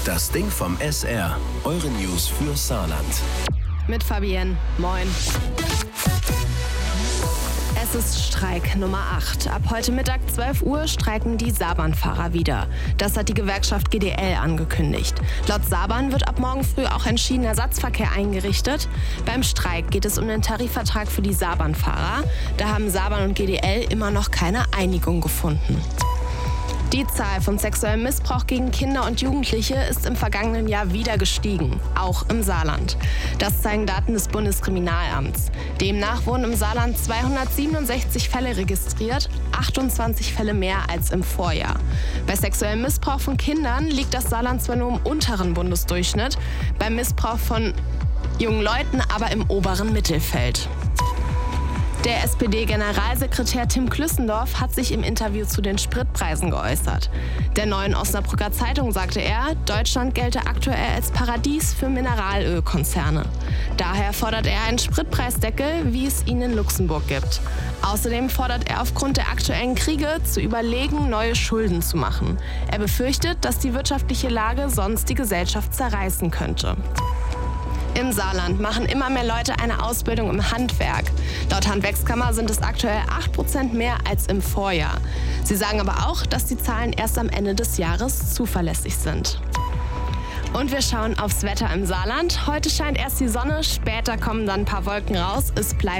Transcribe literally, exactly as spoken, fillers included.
Das Ding vom S R. Eure News für Saarland. Mit Fabienne. Moin. Es ist Streik Nummer acht. Ab heute Mittag zwölf Uhr streiken die Saarbahnfahrer wieder. Das hat die Gewerkschaft G D L angekündigt. Laut Saarbahn wird ab morgen früh auch entschiedener Ersatzverkehr eingerichtet. Beim Streik geht es um den Tarifvertrag für die Saarbahnfahrer. Da haben Saarbahn und G D L immer noch keine Einigung gefunden. Die Zahl von sexuellem Missbrauch gegen Kinder und Jugendliche ist im vergangenen Jahr wieder gestiegen, auch im Saarland. Das zeigen Daten des Bundeskriminalamts. Demnach wurden im Saarland zweihundertsiebenundsechzig Fälle registriert, achtundzwanzig Fälle mehr als im Vorjahr. Bei sexuellem Missbrauch von Kindern liegt das Saarland zwar nur im unteren Bundesdurchschnitt, beim Missbrauch von jungen Leuten aber im oberen Mittelfeld. Der S P D-Generalsekretär Tim Klüssendorf hat sich im Interview zu den Spritpreisen geäußert. Der Neuen Osnabrücker Zeitung sagte er, Deutschland gelte aktuell als Paradies für Mineralölkonzerne. Daher fordert er einen Spritpreisdeckel, wie es ihn in Luxemburg gibt. Außerdem fordert er aufgrund der aktuellen Kriege zu überlegen, neue Schulden zu machen. Er befürchtet, dass die wirtschaftliche Lage sonst die Gesellschaft zerreißen könnte. Im Saarland machen immer mehr Leute eine Ausbildung im Handwerk. Laut Handwerkskammer sind es aktuell acht Prozent mehr als im Vorjahr. Sie sagen aber auch, dass die Zahlen erst am Ende des Jahres zuverlässig sind. Und wir schauen aufs Wetter im Saarland. Heute scheint erst die Sonne, später kommen dann ein paar Wolken raus. Es bleibt